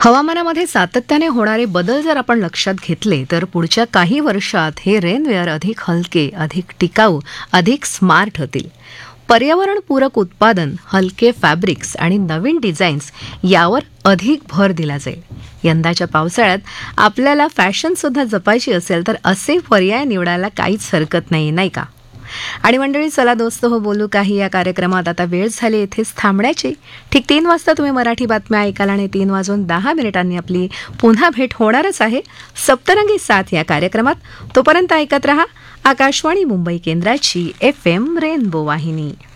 हवामानामध्ये सातत्याने होणारे बदल जर आपण लक्षात घेतले तर पुढच्या काही वर्षात हे रेनवेअर अधिक हलके, अधिक टिकाऊ, अधिक स्मार्ट होतील. पर्यावरणपूरक उत्पादन, हलके फॅब्रिक्स आणि नवीन डिझाईन्स यावर अधिक भर दिला जाईल. यंदाच्या पावसाळ्यात आपल्याला फॅशन सुद्धा जपायची असेल तर असे पर्याय निवडायला काहीच हरकत नाही, नाही का? आणि मंडळी, चला दोस्त हो बोलू काही या कार्यक्रमात आता वेळ झाली इथेच थांबण्याची. ठीक 3 वाजता तुम्ही मराठी बातम्या ऐकाल आणि 3:10 आपली पुन्हा भेट होणारच आहे सप्तरंगी साथ या कार्यक्रमात. तोपर्यंत ऐकत रहा आकाशवाणी मुंबई केंद्राची FM रेनबो वाहिनी.